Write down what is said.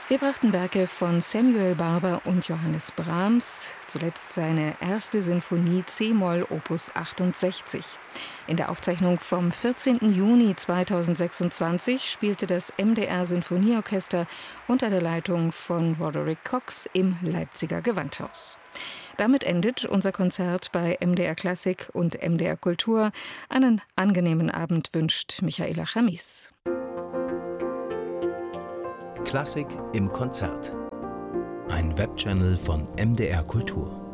Wir brachten Werke von Samuel Barber und Johannes Brahms, zuletzt seine erste Sinfonie c-Moll Opus 68. In der Aufzeichnung vom 14. Juni 2026 spielte das MDR Sinfonieorchester unter der Leitung von Roderick Cox im Leipziger Gewandhaus. Damit endet unser Konzert bei MDR Klassik und MDR Kultur. Einen angenehmen Abend wünscht Michaela Chamis. Klassik im Konzert. Ein Webchannel von MDR Kultur.